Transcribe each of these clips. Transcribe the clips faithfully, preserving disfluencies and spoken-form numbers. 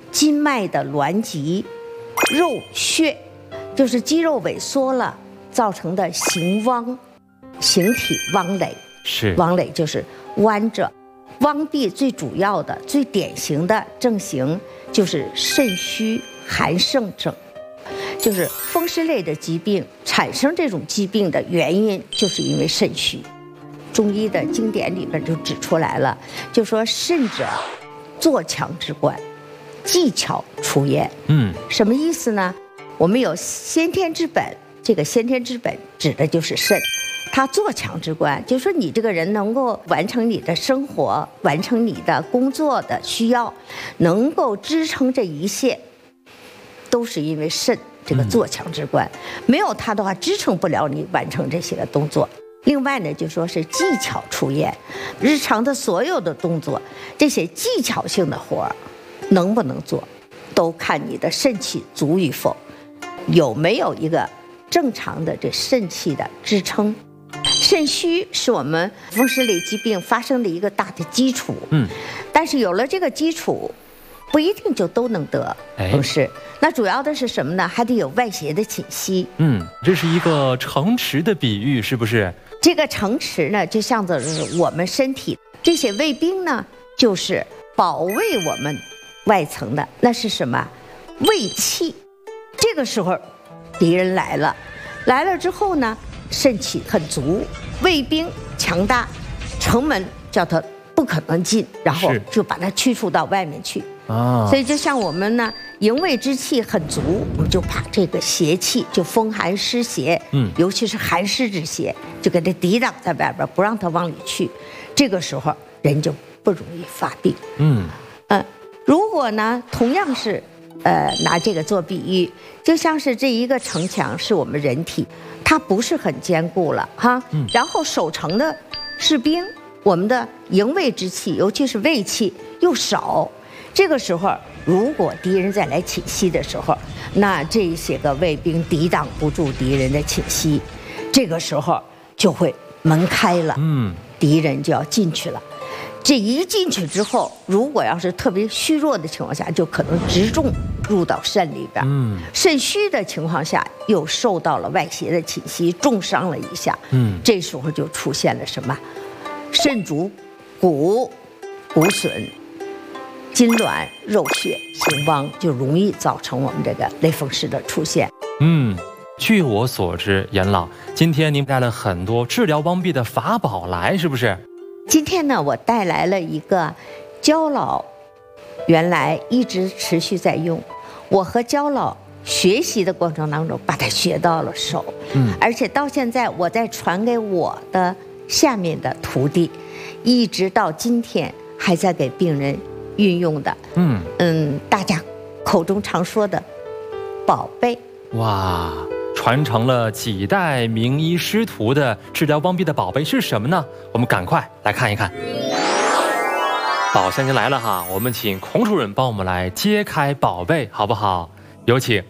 筋脉的挛急，肉血就是肌肉萎缩了造成的形汪，形体汪瘿。 是汪瘿就是弯着。汪闭最主要的、最典型的症型就是肾虚寒盛症，就是风湿类的疾病产生这种疾病的原因，就是因为肾虚。中医的经典里边就指出来了，就说肾者，作强之官，技巧出焉。 嗯， 什么意思呢？我们有先天之本，这个先天之本指的就是肾。他作强之官，就是说你这个人能够完成你的生活，完成你的工作的需要，能够支撑这一切，都是因为肾这个作强之官。没有它的话，支撑不了你完成这些个动作。另外呢，就说是技巧出焉，日常的所有的动作，这些技巧性的活儿，能不能做，都看你的肾气足与否，有没有一个正常的这肾气的支撑。肾虚是我们风湿类疾病发生的一个大的基础， 嗯， 但是有了这个基础，不一定就都能得风湿。那主要的是什么呢？还得有外邪的侵袭。 嗯，这是一个城池的比喻，是不是？ 这个城池呢，就像是我们身体这些卫兵呢，就是保卫我们外层的，那是什么？卫气。这个时候，敌人来了，来了之后呢？肾气很足，卫兵强大，城门叫他不可能进，然后就把它驱除到外面去。啊，所以就像我们呢，营卫之气很足，我们就把这个邪气，就风寒湿邪，嗯，尤其是寒湿之邪，就给它抵挡在外边，不让它往里去。这个时候人就不容易发病。嗯，呃，如果呢，同样是。呃，拿这个做比喻，就像是这一个城墙是我们人体，它不是很坚固了哈。嗯。然后守城的士兵，我们的营卫之气，尤其是卫气又少，这个时候如果敌人再来侵袭的时候，那这些个卫兵抵挡不住敌人的侵袭，这个时候就会门开了，嗯，敌人就要进去了。这一进去之后，如果要是特别虚弱的情况下，就可能直中入到肾里边。嗯，肾虚的情况下，又受到了外邪的侵袭，重伤了一下。嗯，这时候就出现了什么？肾主骨，骨损、筋挛、肉血、形汪，就容易造成我们这个类风湿的出现。 嗯，据我所知，严老，今天您带了很多治疗汪闭的法宝来，是不是？ 今天呢，我带来了一个焦老，原来一直持续在用。我和焦老学习的过程当中，把它学到了手，嗯，而且到现在我在传给我的下面的徒弟，一直到今天还在给病人运用的，嗯嗯，大家口中常说的宝贝。 哇！传承了几代名医师徒的治疗汪闭的宝贝是什么呢？我们赶快来看一看。宝相您来了哈，我们请孔主任帮我们来揭开宝贝，好不好？有请。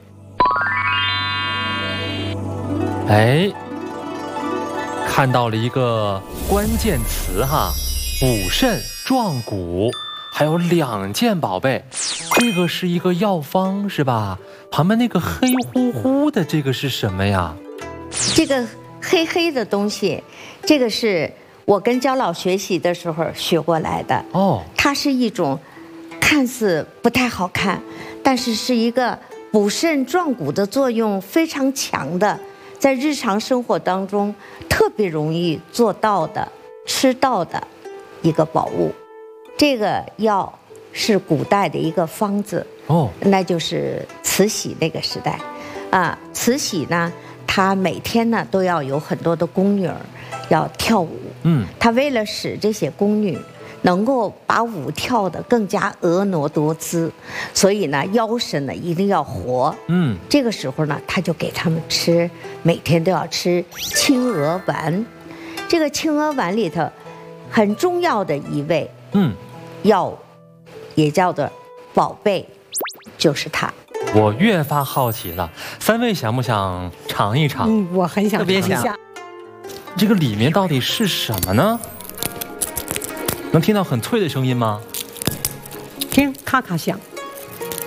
哎，看到了一个关键词哈，补肾壮骨，还有两件宝贝，这个是一个药方是吧？旁边那个黑乎乎的这个是什么呀？ 这个黑黑的东西，这个是我跟焦老学习的时候学过来的。哦，它是一种看似不太好看，但是是一个补肾壮骨的作用非常强的，在日常生活当中特别容易做到的、吃到的一个宝物。这个药是古代的一个方子。哦，那就是慈禧那个时代，啊，慈禧呢，她每天呢都要有很多的宫女儿要跳舞，嗯，她为了使这些宫女能够把舞跳得更加婀娜多姿，所以呢腰身呢一定要活，嗯，这个时候呢，她就给他们吃，每天都要吃青娥丸，这个青娥丸里头很重要的一味，嗯，药物也叫做宝贝。就是它， 我越发好奇了。三位想不想尝一尝？ 嗯，我很想尝一下。 这个里面到底是什么呢？能听到很脆的声音吗？ 听，咔咔响。